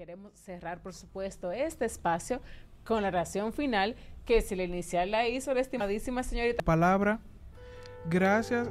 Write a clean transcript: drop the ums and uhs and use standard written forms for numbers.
queremos cerrar, por supuesto, este espacio con la oración final, que si la inicial la hizo la estimadísima señorita. Palabra, gracias